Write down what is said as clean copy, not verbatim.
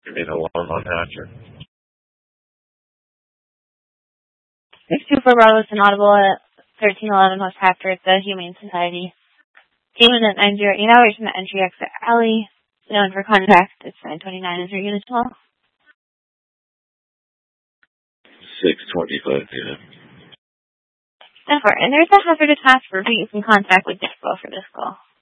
Remain alarm on Hatcher. 624 Bravo is inaudible at 1311 West Hatcher at the Humane Society. Team in at 908 hours from the entry exit alley. Known for contact. It's 929 is your unit 12. 6:25 p.m. And there's a hazardous task for being in contact with Disco for this call.